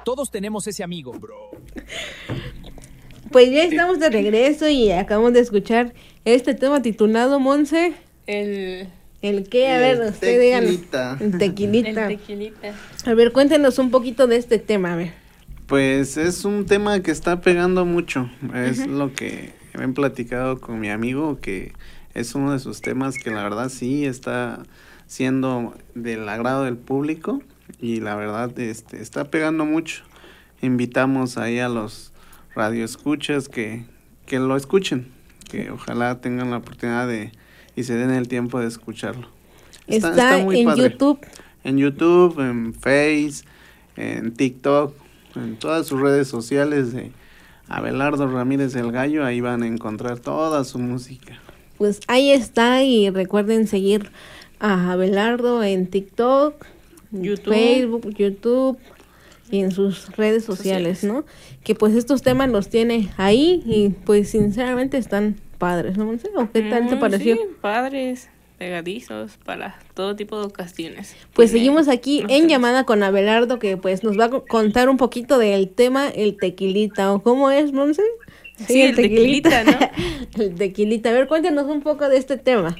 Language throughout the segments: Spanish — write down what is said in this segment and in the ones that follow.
Todos tenemos ese amigo. Pues ya estamos de regreso y acabamos de escuchar este tema titulado, Monse. ¿El qué? A ver, usted digan. El tequilita. El tequilita. A ver, cuéntenos un poquito de este tema, a ver. Pues es un tema que está pegando mucho. Es lo que me han platicado con mi amigo, que es uno de sus temas que la verdad sí está siendo del agrado del público y la verdad está pegando mucho. Invitamos ahí a los radioescuchas que lo escuchen, que ojalá tengan la oportunidad y se den el tiempo de escucharlo. Está muy en padre. YouTube. En YouTube, en Face, en TikTok, en todas sus redes sociales de Abelardo Ramírez el Gallo, ahí van a encontrar toda su música. Pues ahí está, y recuerden seguir a Abelardo en TikTok, YouTube. Facebook, YouTube y en sus redes sociales, ¿no? Que pues estos temas los tiene ahí y pues sinceramente están padres, ¿no? ¿O qué tal te pareció? Sí, padres, pegadizos para todo tipo de ocasiones. Pues seguimos aquí en llamada con Abelardo, que pues nos va a contar un poquito del tema el tequilita, ¿o cómo es, Monse? Sí, el tequilita, ¿no? El tequilita. A ver, cuéntanos un poco de este tema.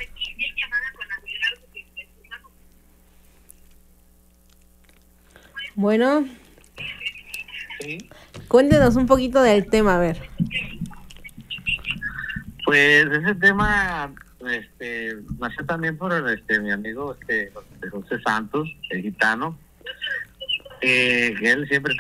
Bueno. Sí. Cuéntenos un poquito del tema, a ver. Pues ese tema nació también por mi amigo José Santos, el gitano, él siempre